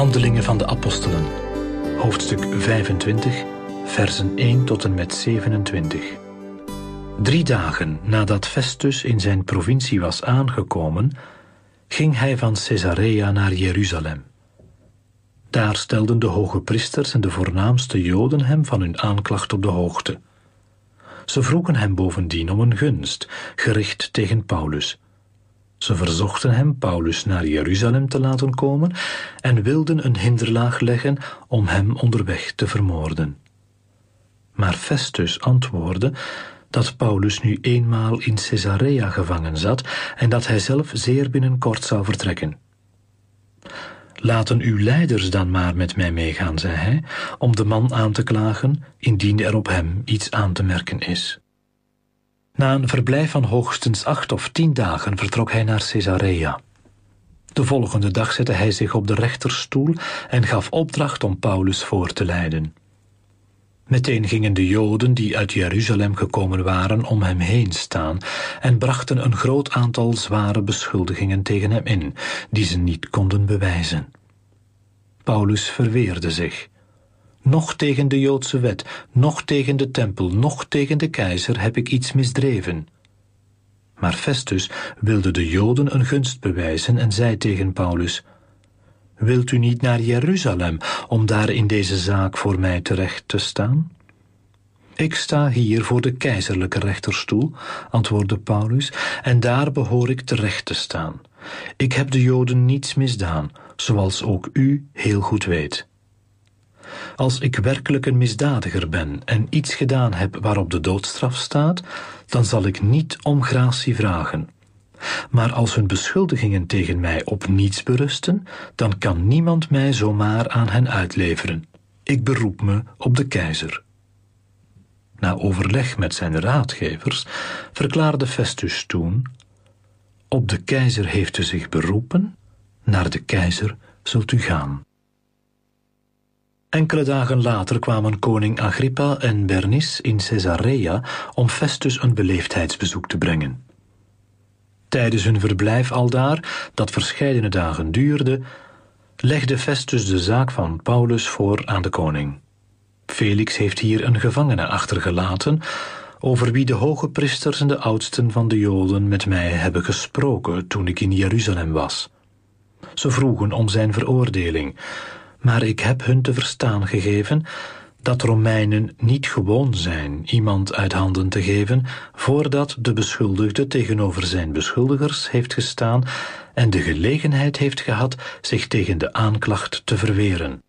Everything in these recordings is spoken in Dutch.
Handelingen van de Apostelen, hoofdstuk 25, versen 1 tot en met 27. 3 dagen nadat Festus in zijn provincie was aangekomen, ging hij van Caesarea naar Jeruzalem. Daar stelden de hoge priesters en de voornaamste Joden hem van hun aanklacht op de hoogte. Ze vroegen hem bovendien om een gunst, gericht tegen Paulus. Ze verzochten hem Paulus naar Jeruzalem te laten komen en wilden een hinderlaag leggen om hem onderweg te vermoorden. Maar Festus antwoordde dat Paulus nu eenmaal in Caesarea gevangen zat en dat hij zelf zeer binnenkort zou vertrekken. Laten uw leiders dan maar met mij meegaan, zei hij, om de man aan te klagen, indien er op hem iets aan te merken is. Na een verblijf van hoogstens 8 of 10 dagen vertrok hij naar Caesarea. De volgende dag zette hij zich op de rechterstoel en gaf opdracht om Paulus voor te leiden. Meteen gingen de Joden die uit Jeruzalem gekomen waren om hem heen staan en brachten een groot aantal zware beschuldigingen tegen hem in, die ze niet konden bewijzen. Paulus verweerde zich. Noch tegen de Joodse wet, noch tegen de tempel, noch tegen de keizer heb ik iets misdreven. Maar Festus wilde de Joden een gunst bewijzen en zei tegen Paulus: Wilt u niet naar Jeruzalem om daar in deze zaak voor mij terecht te staan? Ik sta hier voor de keizerlijke rechterstoel, antwoordde Paulus, en daar behoor ik terecht te staan. Ik heb de Joden niets misdaan, zoals ook u heel goed weet. Als ik werkelijk een misdadiger ben en iets gedaan heb waarop de doodstraf staat, dan zal ik niet om gratie vragen. Maar als hun beschuldigingen tegen mij op niets berusten, dan kan niemand mij zomaar aan hen uitleveren. Ik beroep me op de keizer. Na overleg met zijn raadgevers verklaarde Festus toen: Op de keizer heeft u zich beroepen, naar de keizer zult u gaan. Enkele dagen later kwamen koning Agrippa en Bernice in Caesarea om Festus een beleefdheidsbezoek te brengen. Tijdens hun verblijf aldaar, dat verscheidene dagen duurde, legde Festus de zaak van Paulus voor aan de koning. Felix heeft hier een gevangene achtergelaten, over wie de hoge priesters en de oudsten van de Joden met mij hebben gesproken toen ik in Jeruzalem was. Ze vroegen om zijn veroordeling, maar ik heb hun te verstaan gegeven dat Romeinen niet gewoon zijn iemand uit handen te geven voordat de beschuldigde tegenover zijn beschuldigers heeft gestaan en de gelegenheid heeft gehad zich tegen de aanklacht te verweren.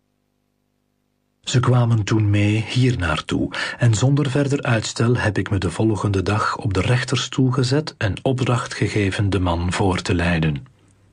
Ze kwamen toen mee hier naartoe en zonder verder uitstel heb ik me de volgende dag op de rechterstoel gezet en opdracht gegeven de man voor te leiden.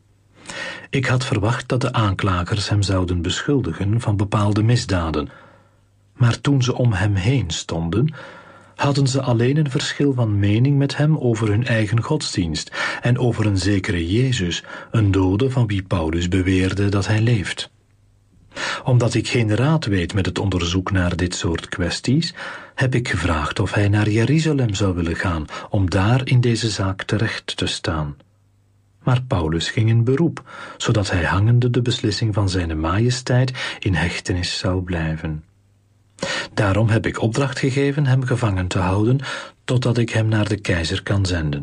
Ik had verwacht dat de aanklagers hem zouden beschuldigen van bepaalde misdaden, maar toen ze om hem heen stonden, hadden ze alleen een verschil van mening met hem over hun eigen godsdienst en over een zekere Jezus, een dode van wie Paulus beweerde dat hij leeft. Omdat ik geen raad weet met het onderzoek naar dit soort kwesties, heb ik gevraagd of hij naar Jeruzalem zou willen gaan om daar in deze zaak terecht te staan. Maar Paulus ging in beroep, zodat hij hangende de beslissing van zijn majesteit in hechtenis zou blijven. Daarom heb ik opdracht gegeven hem gevangen te houden, totdat ik hem naar de keizer kan zenden.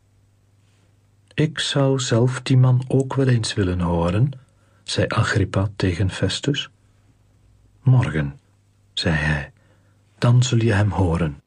Ik zou zelf die man ook wel eens willen horen, zei Agrippa tegen Festus. Morgen, zei hij, dan zul je hem horen.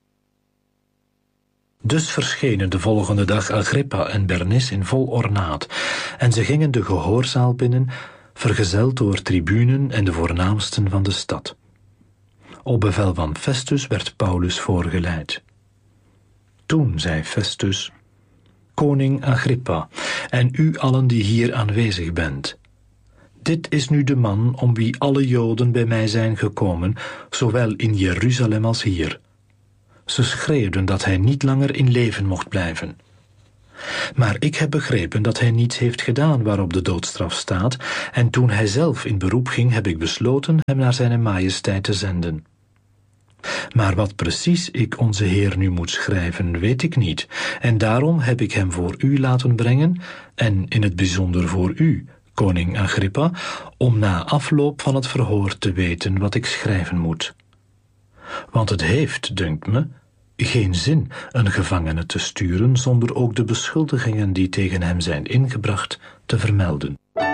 Dus verschenen de volgende dag Agrippa en Bernice in vol ornaat, en ze gingen de gehoorzaal binnen, vergezeld door tribunen en de voornaamsten van de stad. Op bevel van Festus werd Paulus voorgeleid. Toen zei Festus: Koning Agrippa, en u allen die hier aanwezig bent, dit is nu de man om wie alle Joden bij mij zijn gekomen, zowel in Jeruzalem als hier. Ze schreeuwden dat hij niet langer in leven mocht blijven. Maar ik heb begrepen dat hij niets heeft gedaan waarop de doodstraf staat, en toen hij zelf in beroep ging, heb ik besloten hem naar zijn majesteit te zenden. Maar wat precies ik onze Heer nu moet schrijven, weet ik niet, en daarom heb ik hem voor u laten brengen, en in het bijzonder voor u, koning Agrippa, om na afloop van het verhoor te weten wat ik schrijven moet. Want het heeft, dunkt me, geen zin een gevangene te sturen zonder ook de beschuldigingen die tegen hem zijn ingebracht te vermelden.